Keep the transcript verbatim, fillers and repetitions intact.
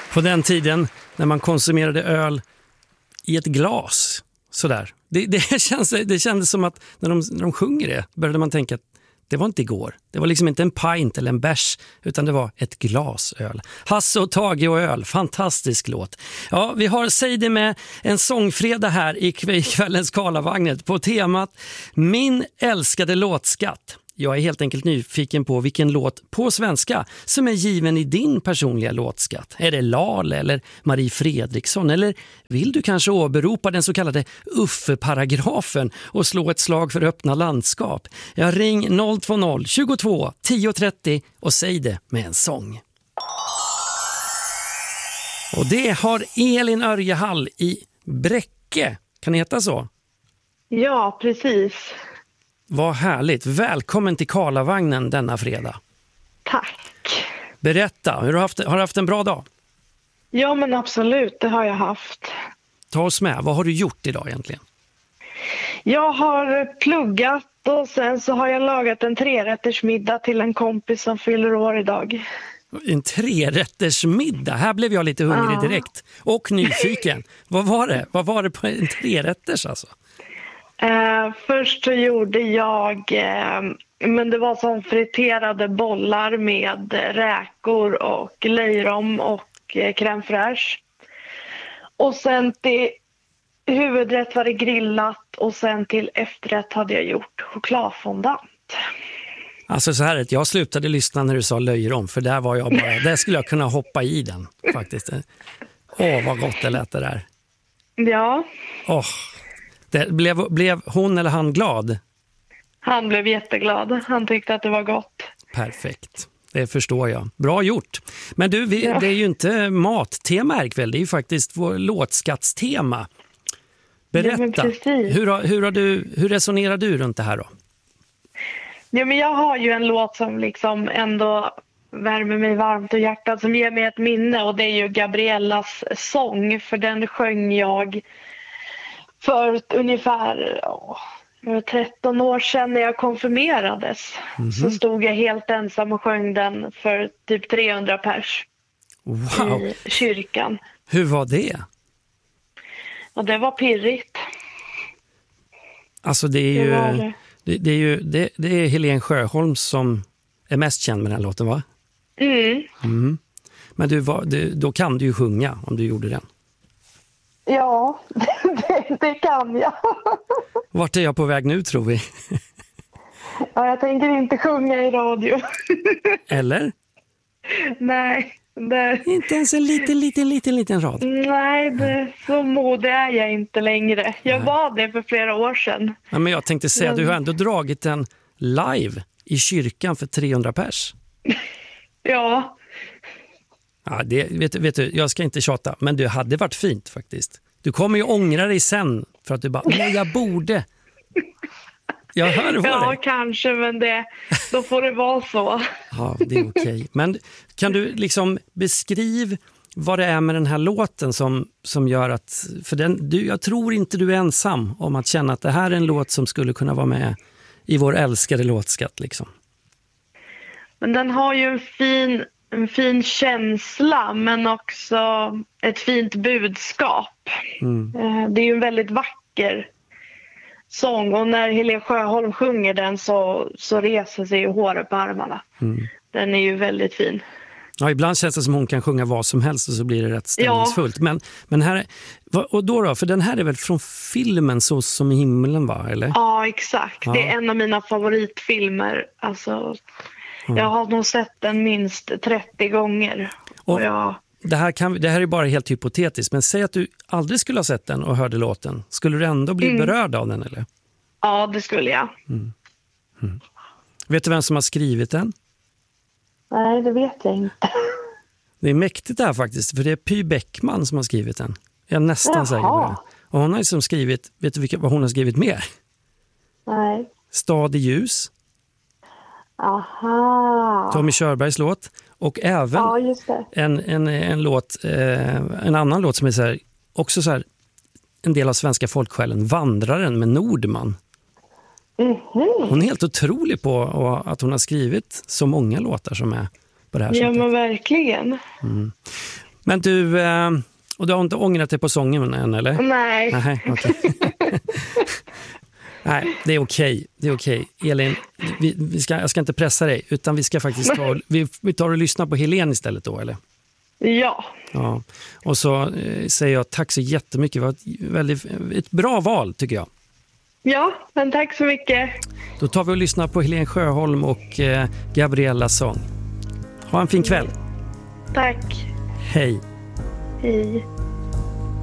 På den tiden när man konsumerade öl i ett glas. Sådär. Det, det, känns, det kändes som att när de, när de sjunger det började man tänka att det var inte igår. Det var liksom inte en pint eller en bärs utan det var ett glas öl. Hasse och Tage och öl. Fantastisk låt. Ja, vi har Säg det med en sångfredag här i kvällens Karlavagnet på temat Min älskade låtskatt. Jag är helt enkelt nyfiken på vilken låt på svenska som är given i din personliga låtskatt. Är det Lale eller Marie Fredriksson? Eller vill du kanske åberopa den så kallade Uffe-paragrafen och slå ett slag för öppna landskap? Jag ring noll två noll tjugotvå tio trettio och säg det med en sång. Och det har Elin Örjehall i Bräcke. Kan det heta så? Ja, precis. Vad härligt. Välkommen till Karlavagnen denna fredag. Tack. Berätta, hur har, haft, har du haft en bra dag? Ja, men absolut, det har jag haft. Ta oss med, vad har du gjort idag egentligen? Jag har pluggat och sen så har jag lagat en trerättersmiddag till en kompis som fyller år idag. En trerättersmiddag? Här blev jag lite hungrig ja. direkt. Och nyfiken. Vad var det? Vad var det på en trerätters alltså? Uh, först så gjorde jag, uh, men det var som friterade bollar med räkor och löjrom och uh, crème fraîche. Och sen till huvudrätt var det grillat och sen till efterrätt hade jag gjort chokladfondant. Alltså så här, jag slutade lyssna när du sa löjrom för där var jag bara, där skulle jag kunna hoppa i den faktiskt. Åh, vad gott det lät det där. Ja. Åh. Det, blev, blev hon eller han glad? Han blev jätteglad. Han tyckte att det var gott. Perfekt. Det förstår jag. Bra gjort. Men du, vi, ja. det är ju inte mattema här ikväll. Det är ju faktiskt vår låtskattstema. Berätta. Ja, hur, har, hur, har du, hur resonerar du runt det här då? Ja, men jag har ju en låt som liksom ändå värmer mig varmt och hjärtat. Som ger mig ett minne. Och det är ju Gabriellas sång. För den sjöng jag för ungefär åh, tretton år sedan när jag konfirmerades. Mm-hmm. Så stod jag helt ensam och sjöng den för typ trehundra pers wow. i kyrkan. Hur var det? Och det var pirrigt. Alltså det är ju, det, det. Det, det är ju det, det är Helen Sjöholm som är mest känd med den här låten, va? Mm. Mm. Men du, var, du, då kan du ju sjunga om du gjorde den. Ja, det, det kan jag. Vart är jag på väg nu, tror vi? Ja, jag tänker inte sjunga i radio. Eller? Nej. Det... Inte ens en liten, liten, liten, liten rad. Nej, det, så modig är jag inte längre. Jag Nej. var det för flera år sedan. Ja, men jag tänkte säga, men... du har ändå dragit en live i kyrkan för trehundra pers. Ja. Ja, det, vet, vet du, jag ska inte tjata, men det hade varit fint faktiskt. Du kommer ju ångra dig sen för att du bara, nej jag borde. Jag hör vad Ja, det. kanske, men det, då får det vara så. Ja, det är okej. Men kan du liksom beskriva vad det är med den här låten som, som gör att, för den, du, jag tror inte du är ensam om att känna att det här är en låt som skulle kunna vara med i vår älskade låtskatt liksom. Men den har ju en fin... En fin känsla men också ett fint budskap. Mm. Det är ju en väldigt vacker sång och när Helen Sjöholm sjunger den så, så reser sig ju håret på armarna. Mm. Den är ju väldigt fin. Ja, ibland känns det som hon kan sjunga vad som helst och så blir det rätt stämningsfullt. Ja. Men, men här, och då då? För den här är väl från filmen Så som i himlen, va? Eller? Ja, exakt. Ja. Det är en av mina favoritfilmer. Alltså... Jag har nog sett den minst trettio gånger. Och och jag... det, här kan, det här är bara helt hypotetiskt. Men säg att du aldrig skulle ha sett den och hörde låten. Skulle du ändå bli mm. berörd av den, eller? Ja, det skulle jag. Mm. Mm. Vet du vem som har skrivit den? Nej, det vet jag inte. Det är mäktigt det här faktiskt. För det är Py Bäckman som har skrivit den. Jag är nästan Jaha. säker på det. Och hon har liksom skrivit... Vet du vilka, vad hon har skrivit mer? Nej. Stad i ljus. Aha. Tommy Körbergs låt och även ja, just det. En, en, en låt eh, en annan låt som är så här, också så här, en del av svenska folksjälen, Vandraren med Nordman. Mm-hmm. Hon är helt otrolig på och, att hon har skrivit så många låtar som är på det här ja, sättet. Ja men verkligen. Mm. Men du, eh, och du har inte ångrat dig på sången än, eller? Nej. Nej, okay. Nej, det är okej. Det är okej. Elin, vi, vi ska, jag ska inte pressa dig, utan vi ska faktiskt ta, vi, vi tar och lyssna på Helen istället då, eller? Ja. Ja. Och så eh, säger jag tack så jättemycket. Det var ett, väldigt, ett bra val, tycker jag. Ja, men tack så mycket. Då tar vi och lyssnar på Helen Sjöholm och eh, Gabriellas sång. Ha en fin kväll. Tack. Hej. Hej.